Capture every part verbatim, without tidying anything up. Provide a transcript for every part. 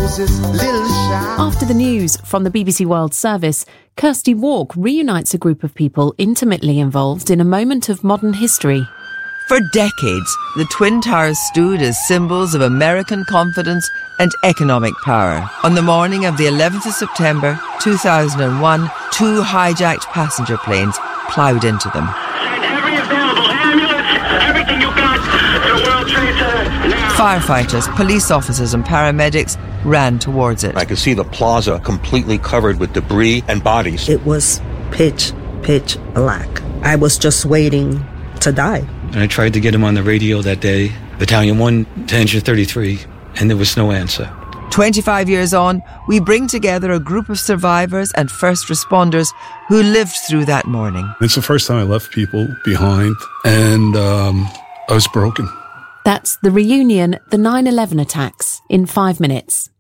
Moses, little shy. After the news from the B B C World Service, Kirsty Walk reunites a group of people intimately involved in a moment of modern history. For decades, the Twin Towers stood as symbols of American confidence and economic power. On the morning of the eleventh of September two thousand one, two hijacked passenger planes ploughed into them. Send every available ambulance, everything you got to World Trade Center now. Firefighters, police officers and paramedics ran towards it. I could see the plaza completely covered with debris and bodies. It was pitch, pitch black. I was just waiting to die. I tried to get him on the radio that day, Battalion one to Engine thirty-three, and there was no answer. twenty-five years on, we bring together a group of survivors and first responders who lived through that morning. It's the first time I left people behind, and um, I was broken. That's the reunion, the nine eleven attacks, in five minutes.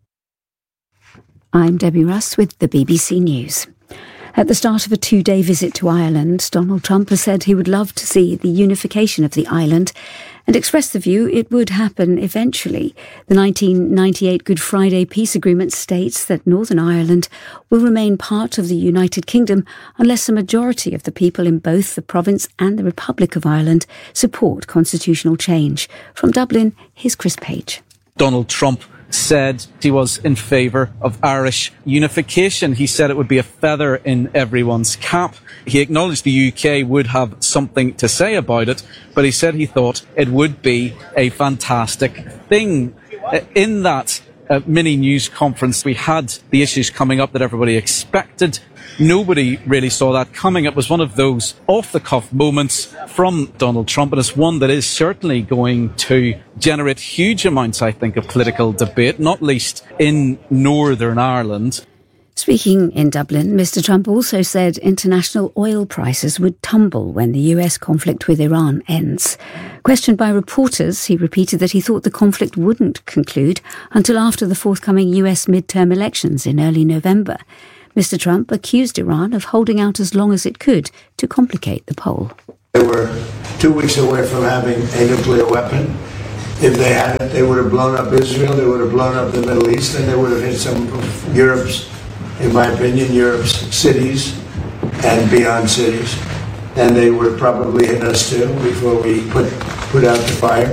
I'm Debbie Russ with the B B C News. At the start of a two-day visit to Ireland, Donald Trump has said he would love to see the unification of the island and expressed the view it would happen eventually. The nineteen ninety-eight Good Friday Peace Agreement states that Northern Ireland will remain part of the United Kingdom unless a majority of the people in both the province and the Republic of Ireland support constitutional change. From Dublin, here's Chris Page. Donald Trump said he was in favour of Irish unification. He said it would be a feather in everyone's cap. He acknowledged the U K would have something to say about it, but he said he thought it would be a fantastic thing. In that uh, mini news conference, we had the issues coming up that everybody expected. Nobody really saw that coming. It was one of those off-the-cuff moments from Donald Trump, and it's one that is certainly going to generate huge amounts, I think, of political debate, not least in Northern Ireland. Speaking in Dublin, Mister Trump also said international oil prices would tumble when the U S conflict with Iran ends. Questioned by reporters, he repeated that he thought the conflict wouldn't conclude until after the forthcoming U S midterm elections in early November. Mister Trump accused Iran of holding out as long as it could to complicate the poll. They were two weeks away from having a nuclear weapon. If they had it, they would have blown up Israel, they would have blown up the Middle East, and they would have hit some of Europe's, in my opinion, Europe's cities and beyond cities. And they would have probably hit us too before we put, put out the fire.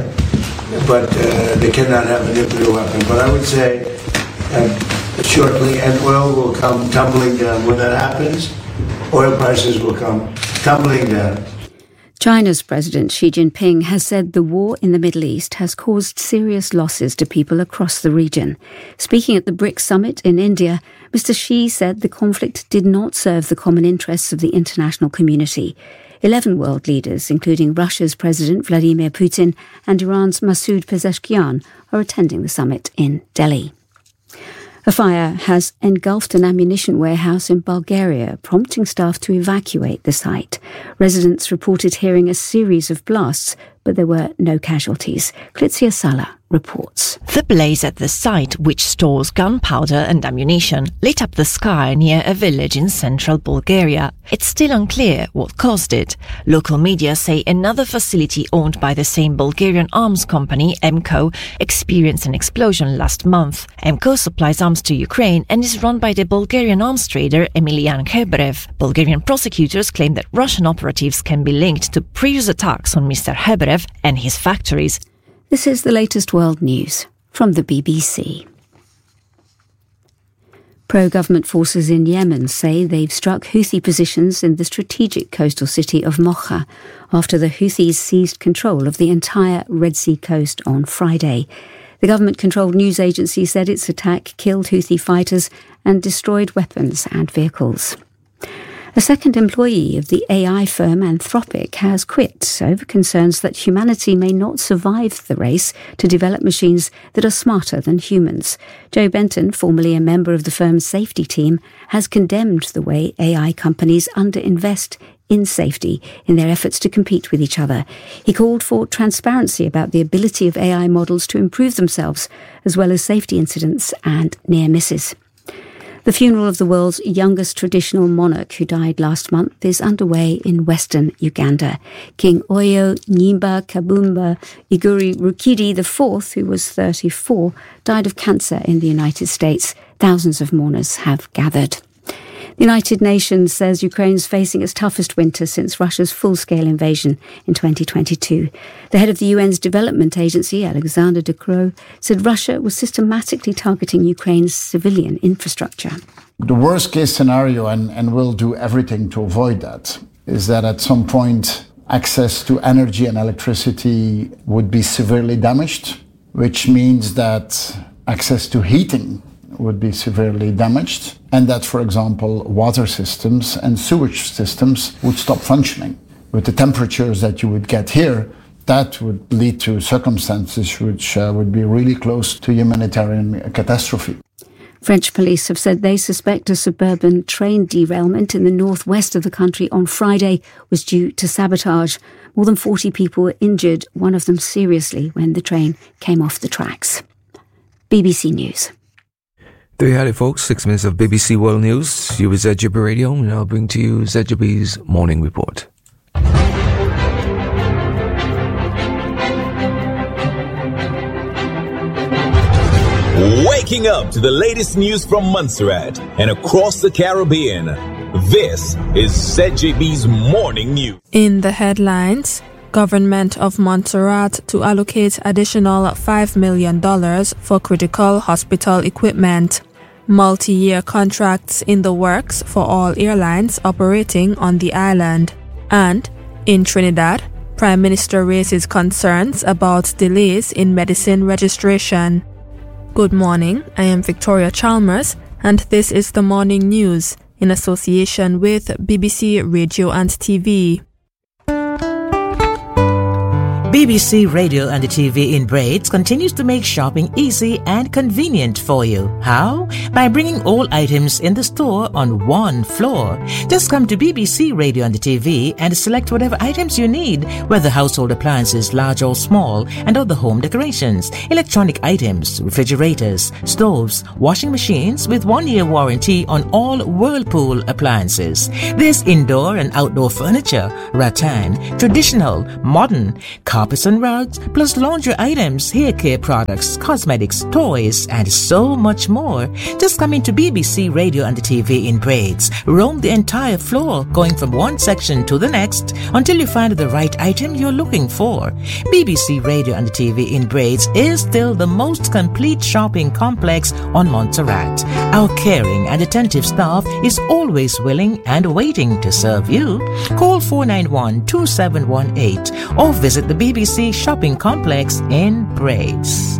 But uh, they cannot have a nuclear weapon. But I would say uh, shortly, and oil will come tumbling down. When that happens, oil prices will come tumbling down. China's President Xi Jinping has said the war in the Middle East has caused serious losses to people across the region. Speaking at the BRICS summit in India, Mister Xi said the conflict did not serve the common interests of the international community. Eleven world leaders, including Russia's President Vladimir Putin and Iran's Masoud Pezeshkian, are attending the summit in Delhi. A fire has engulfed an ammunition warehouse in Bulgaria, prompting staff to evacuate the site. Residents reported hearing a series of blasts, but there were no casualties. Klitsia Sala reports. The blaze at the site, which stores gunpowder and ammunition, lit up the sky near a village in central Bulgaria. It's still unclear what caused it. Local media say another facility owned by the same Bulgarian arms company, EMCO, experienced an explosion last month. EMCO supplies arms to Ukraine and is run by the Bulgarian arms trader Emilian Hebrev. Bulgarian prosecutors claim that Russian operatives can be linked to previous attacks on Mister Hebrev and his factories. This is the latest world news from the B B C. Pro-government forces in Yemen say they've struck Houthi positions in the strategic coastal city of Mocha after the Houthis seized control of the entire Red Sea coast on Friday. The government-controlled news agency said its attack killed Houthi fighters and destroyed weapons and vehicles. A second employee of the A I firm Anthropic has quit over concerns that humanity may not survive the race to develop machines that are smarter than humans. Joe Benton, formerly a member of the firm's safety team, has condemned the way A I companies underinvest in safety in their efforts to compete with each other. He called for transparency about the ability of A I models to improve themselves, as well as safety incidents and near misses. The funeral of the world's youngest traditional monarch who died last month is underway in western Uganda. King Oyo Nyimba Kabumba Iguri Rukidi the fourth, who was thirty-four, died of cancer in the United States. Thousands of mourners have gathered. The United Nations says Ukraine's facing its toughest winter since Russia's full-scale invasion in twenty twenty-two. The head of the U N's development agency, Alexander De Croo, said Russia was systematically targeting Ukraine's civilian infrastructure. The worst-case scenario, and, and we'll do everything to avoid that, is that at some point access to energy and electricity would be severely damaged, which means that access to heating would be severely damaged, and that, for example, water systems and sewage systems would stop functioning. With the temperatures that you would get here, that would lead to circumstances which uh, would be really close to humanitarian catastrophe. French police have said they suspect a suburban train derailment in the northwest of the country on Friday was due to sabotage. More than forty people were injured, one of them seriously, when the train came off the tracks. B B C News. There you had it, folks. Six minutes of B B C World News. You with Z J B Radio, and I'll bring to you Z J B's Morning Report. Waking up to the latest news from Montserrat and across the Caribbean. This is Z J B's Morning News. In the headlines, Government of Montserrat to allocate additional five million dollars for critical hospital equipment. Multi-year contracts in the works for all airlines operating on the island. And in Trinidad, Prime Minister raises concerns about delays in medicine registration. Good morning, I am Victoria Chalmers, and this is the Morning News in association with B B C Radio and T V. B B C Radio and the T V in Braids continues to make shopping easy and convenient for you. How? By bringing all items in the store on one floor. Just come to B B C Radio and the T V and select whatever items you need, whether household appliances large or small, and other home decorations, electronic items, refrigerators, stoves, washing machines with one-year warranty on all Whirlpool appliances. There's indoor and outdoor furniture, rattan, traditional, modern, carpets and rugs, plus laundry items, hair care products, cosmetics, toys, and so much more. Just come into B B C Radio and the T V in Braids. Roam the entire floor, going from one section to the next until you find the right item you're looking for. B B C Radio and the T V in Braids is still the most complete shopping complex on Montserrat. Our caring and attentive staff is always willing and waiting to serve you. Call four nine one, two seven one eight or visit the B B C shopping complex in Braids.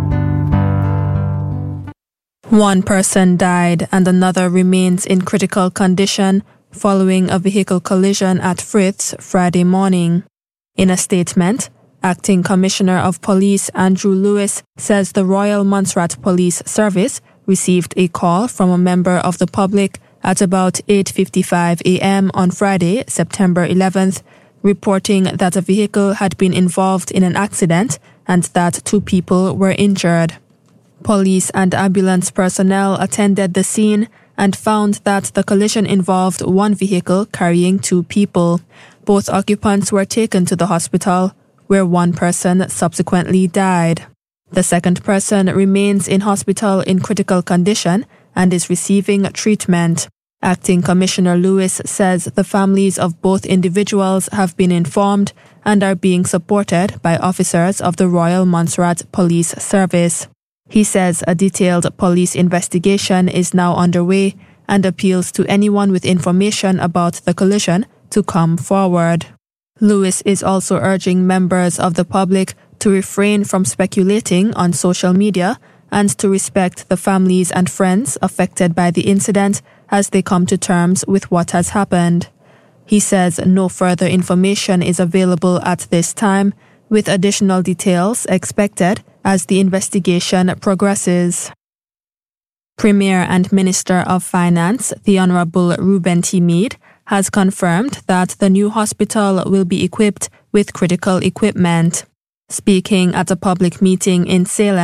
One person died and another remains in critical condition following a vehicle collision at Friths Friday morning. In a statement, Acting Commissioner of Police Andrew Lewis says the Royal Montserrat Police Service received a call from a member of the public at about eight fifty-five a.m. on Friday, September eleventh, reporting that a vehicle had been involved in an accident and that two people were injured. Police and ambulance personnel attended the scene and found that the collision involved one vehicle carrying two people. Both occupants were taken to the hospital, where one person subsequently died. The second person remains in hospital in critical condition and is receiving treatment. Acting Commissioner Lewis says the families of both individuals have been informed and are being supported by officers of the Royal Montserrat Police Service. He says a detailed police investigation is now underway and appeals to anyone with information about the collision to come forward. Lewis is also urging members of the public to refrain from speculating on social media and to respect the families and friends affected by the incident as they come to terms with what has happened. He says no further information is available at this time, with additional details expected as the investigation progresses. Premier and Minister of Finance, the Honourable Reuben T. Mead, has confirmed that the new hospital will be equipped with critical equipment. Speaking at a public meeting in Salem, he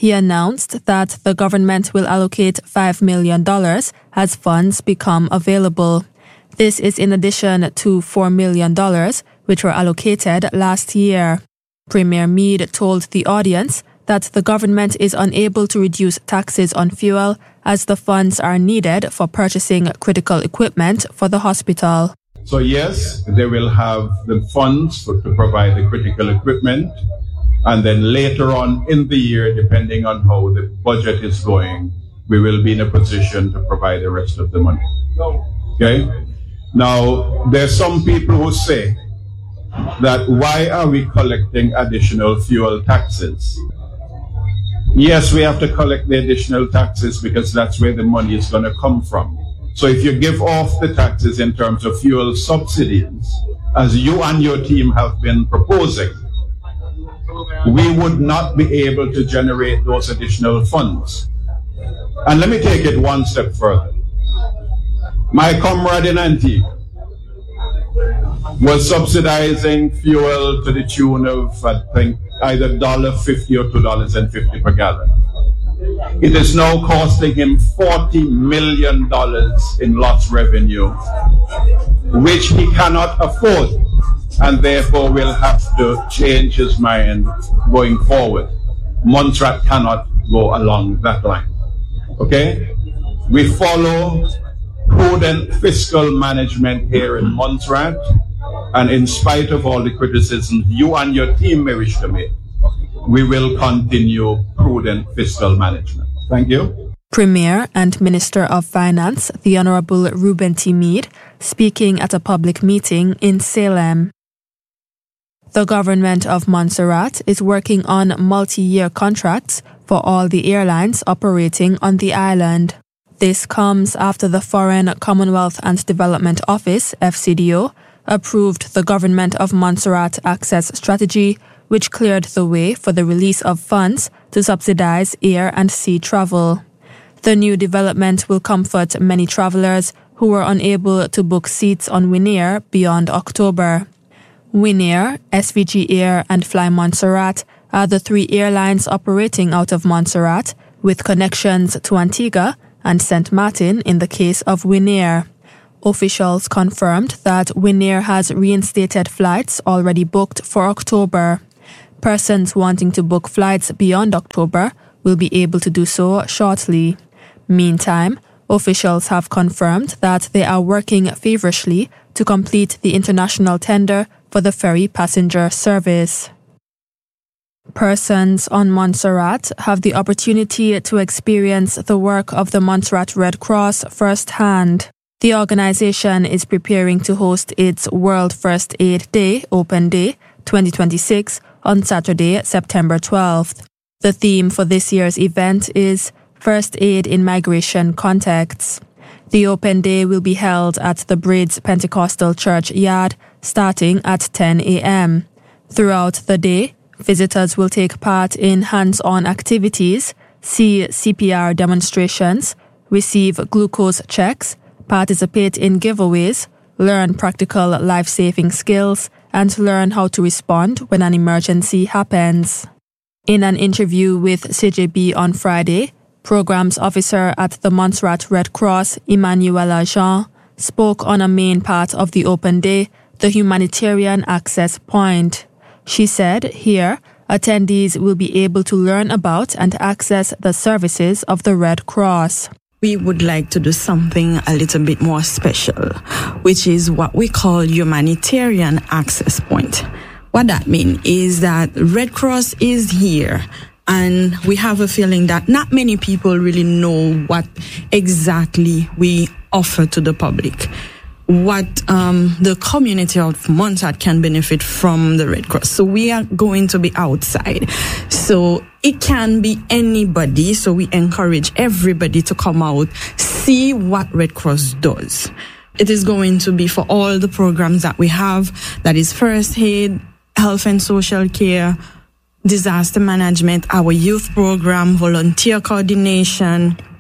He announced that the government will allocate five million dollars as funds become available. This is in addition to four million dollars, which were allocated last year. Premier Meade told the audience that the government is unable to reduce taxes on fuel as the funds are needed for purchasing critical equipment for the hospital. So yes, they will have the funds for, to provide the critical equipment. And then later on in the year, depending on how the budget is going, we will be in a position to provide the rest of the money. Okay? Now, there's some people who say that why are we collecting additional fuel taxes? Yes, we have to collect the additional taxes because that's where the money is going to come from. So if you give off the taxes in terms of fuel subsidies, as you and your team have been proposing, we would not be able to generate those additional funds. And let me take it one step further. My comrade in Antigua was subsidizing fuel to the tune of, I think, either one dollar fifty or two dollars and fifty per gallon. It is now costing him forty million dollars in lost revenue, which he cannot afford, and therefore will have to change his mind going forward. Montserrat cannot go along that line. Okay? We follow prudent fiscal management here in Montserrat, and in spite of all the criticism you and your team may wish to make, we will continue prudent fiscal management. Thank you. Premier and Minister of Finance, the Honourable Reuben T. Meade, speaking at a public meeting in Salem. The government of Montserrat is working on multi-year contracts for all the airlines operating on the island. This comes after the Foreign Commonwealth and Development Office, F C D O, approved the Government of Montserrat Access Strategy, which cleared the way for the release of funds to subsidize air and sea travel. The new development will comfort many travellers who were unable to book seats on Winair beyond October. Winair, S V G Air and Fly Montserrat are the three airlines operating out of Montserrat, with connections to Antigua and Saint Martin in the case of Winair. Officials confirmed that Winair has reinstated flights already booked for October. Persons wanting to book flights beyond October will be able to do so shortly. Meantime, officials have confirmed that they are working feverishly to complete the international tender for the ferry passenger service. Persons on Montserrat have the opportunity to experience the work of the Montserrat Red Cross firsthand. The organization is preparing to host its World First Aid Day, Open Day, twenty twenty-six, on Saturday, September twelfth. The theme for this year's event is First Aid in Migration Contexts. The Open Day will be held at the Braids Pentecostal Church Yard, starting at ten a.m. Throughout the day, visitors will take part in hands-on activities, see C P R demonstrations, receive glucose checks, participate in giveaways, learn practical life-saving skills, and learn how to respond when an emergency happens. In an interview with C J B on Friday, Programs Officer at the Montserrat Red Cross, Emanuela Jean, spoke on a main part of the Open Day, the humanitarian access point. She said, here, attendees will be able to learn about and access the services of the Red Cross. We would like to do something a little bit more special, which is what we call humanitarian access point. What that means is that Red Cross is here, and we have a feeling that not many people really know what exactly we offer to the public. What um, the community of Montserrat can benefit from the Red Cross. So we are going to be outside. So it can be anybody. So we encourage everybody to come out, see what Red Cross does. It is going to be for all the programs that we have. That is first aid, health and social care, disaster management, our youth program, volunteer coordination,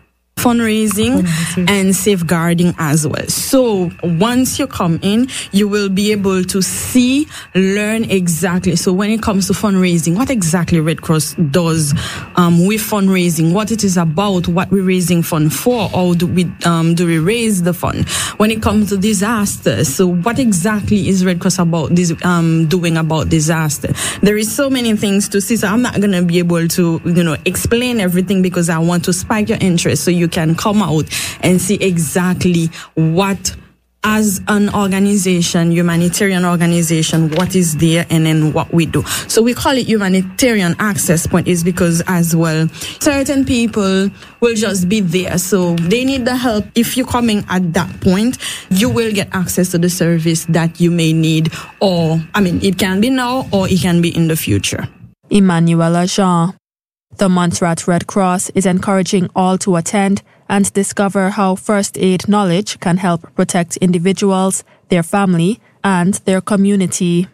fundraising, fundraising and safeguarding as well. So once you come in, you will be able to see, learn exactly. So when it comes to fundraising, what exactly Red Cross does um, with fundraising, what it is about, what we're raising fund for, how do we um, do we raise the fund? When it comes to disasters, so what exactly is Red Cross about this um, doing about disaster? There is so many things to see, so I'm not going to be able to, you know, explain everything because I want to spike your interest so you can come out and see exactly what, as an organization, humanitarian organization, what is there and then what we do. So we call it humanitarian access point is because as well, certain people will just be there. So they need the help. If you're coming at that point, you will get access to the service that you may need, or, I mean, it can be now or it can be in the future. Emanuela Jean. The Montserrat Red Cross is encouraging all to attend and discover how first aid knowledge can help protect individuals, their family, and their community.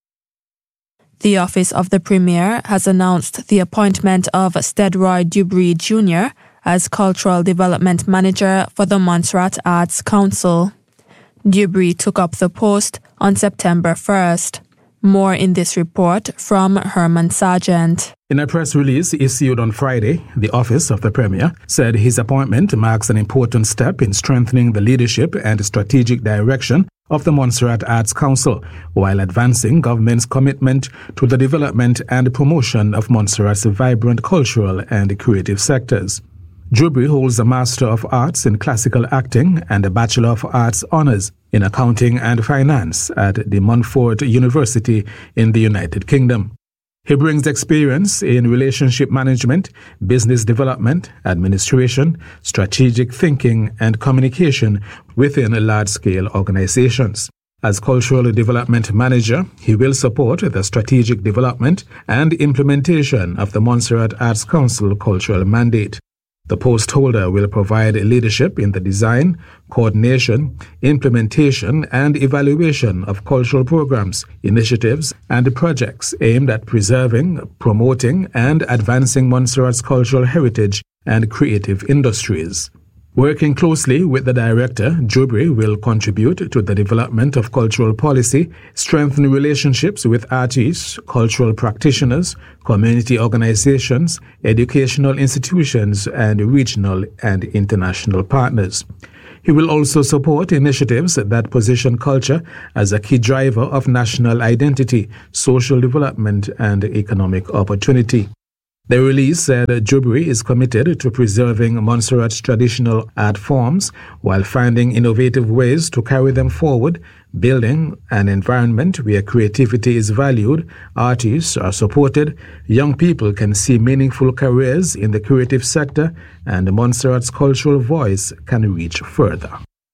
The Office of the Premier has announced the appointment of Stedroy Dubry Junior as Cultural Development Manager for the Montserrat Arts Council. Dubry took up the post on September first. More in this report from Herman Sargent. In a press release issued on Friday, the Office of the Premier said his appointment marks an important step in strengthening the leadership and strategic direction of the Montserrat Arts Council, while advancing government's commitment to the development and promotion of Montserrat's vibrant cultural and creative sectors. Dubry holds a Master of Arts in Classical Acting and a Bachelor of Arts Honours in Accounting and Finance at the Montfort University in the United Kingdom. He brings experience in relationship management, business development, administration, strategic thinking, and communication within large-scale organizations. As Cultural Development Manager, he will support the strategic development and implementation of the Montserrat Arts Council cultural mandate. The post holder will provide leadership in the design, coordination, implementation, and evaluation of cultural programs, initiatives, and projects aimed at preserving, promoting, and advancing Montserrat's cultural heritage and creative industries. Working closely with the director, Dubry will contribute to the development of cultural policy, strengthen relationships with artists, cultural practitioners, community organizations, educational institutions, and regional and international partners. He will also support initiatives that position culture as a key driver of national identity, social development, and economic opportunity. The release said Dubry is committed to preserving Montserrat's traditional art forms while finding innovative ways to carry them forward, building an environment where creativity is valued, artists are supported, young people can see meaningful careers in the creative sector, and Montserrat's cultural voice can reach further.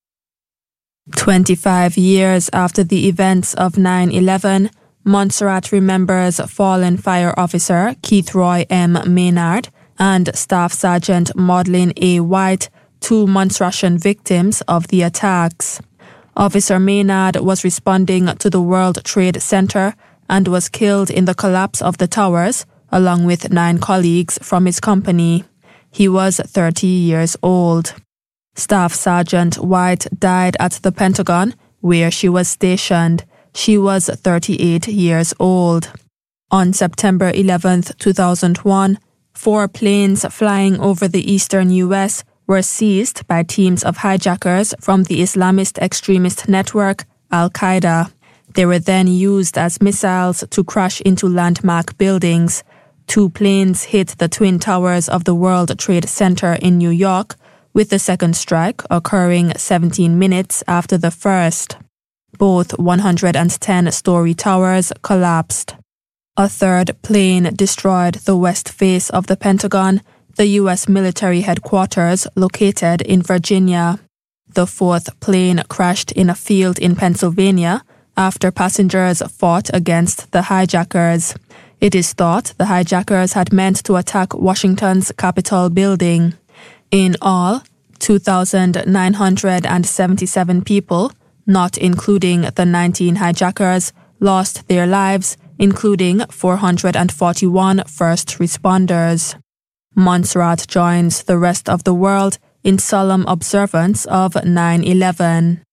twenty-five years after the events of nine eleven, Montserrat remembers fallen fire officer Keith Roy M. Maynard and Staff Sergeant Maudlin A. White, two Montserratian victims of the attacks. Officer Maynard was responding to the World Trade Center and was killed in the collapse of the towers, along with nine colleagues from his company. He was thirty years old. Staff Sergeant White died at the Pentagon, where she was stationed. She was thirty-eight years old. On September eleventh, two thousand one, four planes flying over the eastern U S were seized by teams of hijackers from the Islamist extremist network Al-Qaeda. They were then used as missiles to crash into landmark buildings. Two planes hit the twin towers of the World Trade Center in New York, with the second strike occurring seventeen minutes after the first. Both one hundred ten-story towers collapsed. A third plane destroyed the west face of the Pentagon, the U S military headquarters located in Virginia. The fourth plane crashed in a field in Pennsylvania after passengers fought against the hijackers. It is thought the hijackers had meant to attack Washington's Capitol building. In all, two thousand nine hundred seventy-seven people, not including the nineteen hijackers, lost their lives, including four hundred forty-one first responders. Montserrat joins the rest of the world in solemn observance of nine eleven.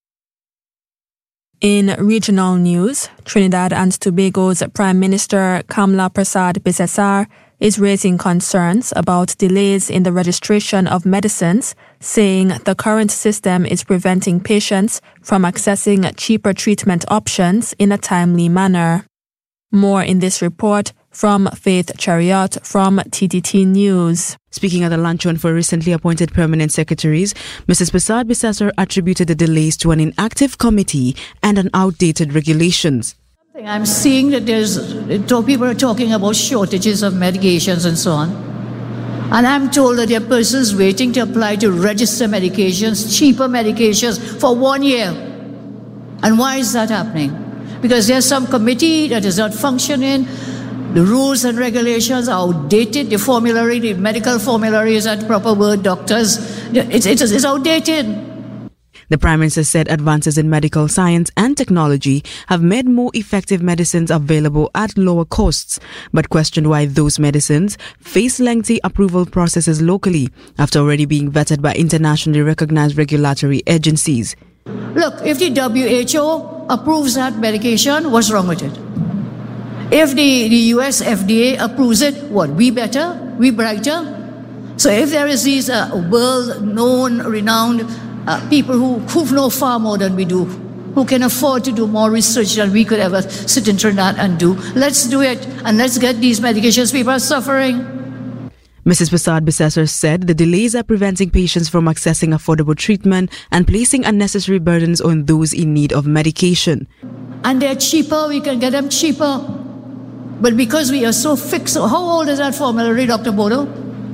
In regional news, Trinidad and Tobago's Prime Minister Kamla Persad-Bissessar is raising concerns about delays in the registration of medicines, saying the current system is preventing patients from accessing cheaper treatment options in a timely manner. More in this report from Faith Chariot from T T T News. Speaking at the luncheon for recently appointed permanent secretaries, Missus Persad-Bissessar attributed the delays to an inactive committee and an outdated regulations. I'm seeing that there's people are talking about shortages of medications and so on. And I'm told that there are persons waiting to apply to register medications, cheaper medications, for one year. And why is that happening? Because there's some committee that is not functioning. The rules and regulations are outdated. The formulary, the medical formulary is not proper word, doctors. It's, it's, it's outdated. The Prime Minister said advances in medical science and technology have made more effective medicines available at lower costs, but questioned why those medicines face lengthy approval processes locally after already being vetted by internationally recognized regulatory agencies. Look, if the W H O approves that medication, what's wrong with it? If the, the U S F D A approves it, what, we better? We brighter? So if there is these uh, world-known, renowned Uh, people who, who know far more than we do, who can afford to do more research than we could ever sit in Trinidad and do. Let's do it, and let's get these medications. People are suffering. Missus Persad-Bissessar said the delays are preventing patients from accessing affordable treatment and placing unnecessary burdens on those in need of medication. And they're cheaper, we can get them cheaper. But because we are so fixed, how old is that formulary, Doctor Bodo?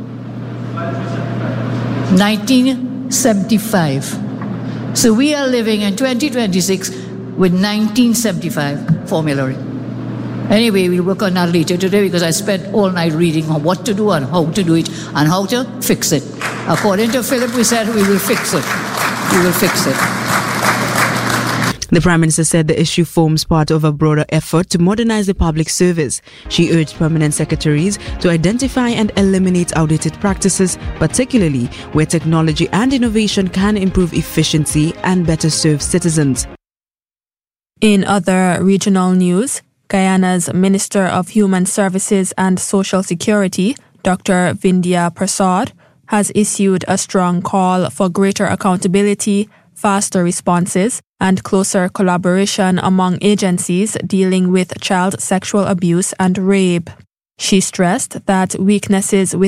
nineteen seventy-five. So we are living in twenty twenty-six with nineteen seventy-five formulary. Anyway, we'll work on that later today because I spent all night reading on what to do and how to do it and how to fix it. According to Philip, we said we will fix it. We will fix it. The Prime Minister said the issue forms part of a broader effort to modernize the public service. She urged permanent secretaries to identify and eliminate outdated practices, particularly where technology and innovation can improve efficiency and better serve citizens. In other regional news, Guyana's Minister of Human Services and Social Security, Doctor Vindhya Prasad, has issued a strong call for greater accountability, faster responses, and closer collaboration among agencies dealing with child sexual abuse and rape. She stressed that weaknesses within